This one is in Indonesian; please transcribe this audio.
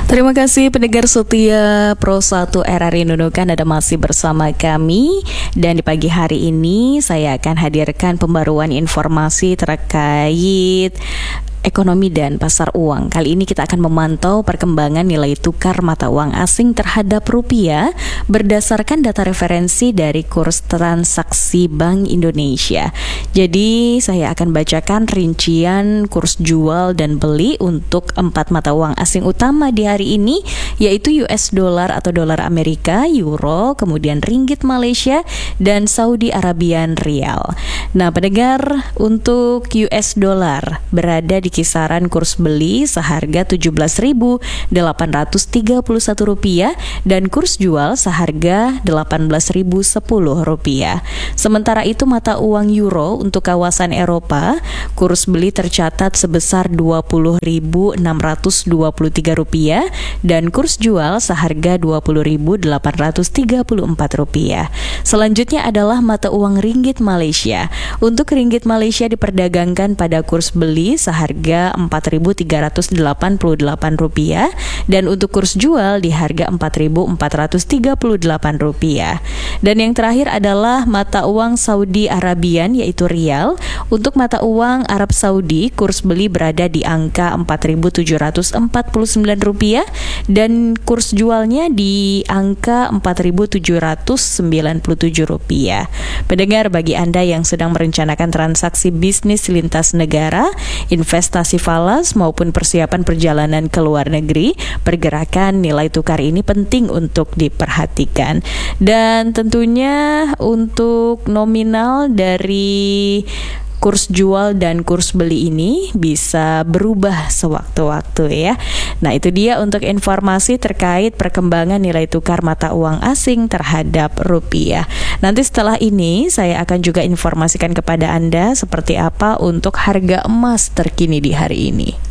Terima kasih pendengar setia Pro 1 RRI Nunukan, Anda masih bersama kami. Dan di pagi hari ini saya akan hadirkan pembaruan informasi terkait ekonomi dan pasar uang. Kali ini kita akan memantau perkembangan nilai tukar mata uang asing terhadap rupiah berdasarkan data referensi dari kurs transaksi Bank Indonesia. Jadi saya akan bacakan rincian kurs jual dan beli untuk 4 mata uang asing utama di hari ini, yaitu US dollar atau dolar Amerika, euro, kemudian ringgit Malaysia, dan Saudi Arabian rial. Nah, pendengar, untuk US dollar berada di kisaran kurs beli seharga Rp17.831 dan kurs jual seharga Rp18.010. Sementara itu mata uang euro untuk kawasan Eropa, kurs beli tercatat sebesar Rp20.623 dan kurs jual seharga Rp20.834. Selanjutnya adalah mata uang ringgit Malaysia. Untuk ringgit Malaysia diperdagangkan pada kurs beli seharga Rp4.388 dan untuk kurs jual di harga Rp4.438. Dan yang terakhir adalah mata uang Saudi Arabian, yaitu rial. Untuk mata uang Arab Saudi, kurs beli berada di angka Rp4.749 dan kurs jualnya di angka Rp4.797. Pendengar, bagi Anda yang sedang merencanakan transaksi bisnis lintas negara, investasi falas maupun persiapan perjalanan ke luar negeri, pergerakan nilai tukar ini penting untuk diperhatikan. Dan tentunya untuk nominal dari kurs jual dan kurs beli ini bisa berubah sewaktu-waktu ya. Nah, itu dia untuk informasi terkait perkembangan nilai tukar mata uang asing terhadap rupiah. Nanti setelah ini saya akan juga informasikan kepada Anda seperti apa untuk harga emas terkini di hari ini.